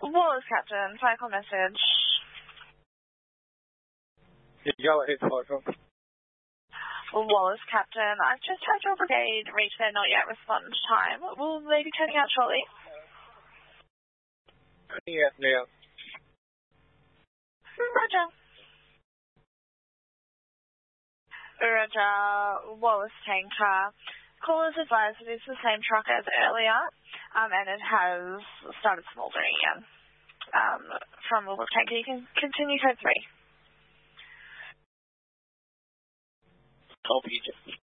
Wallace, Captain. Cycle message. Yellow 8 Wallace, Captain. I've just had your brigade reach their not yet response time. Will they be turning out shortly? Yes, ma'am. Roger. Roger. Wallace Tanker. Callers advised it is the same truck as earlier, and it has started smouldering again. From Wallace Tanker, you can continue code 3. Copy.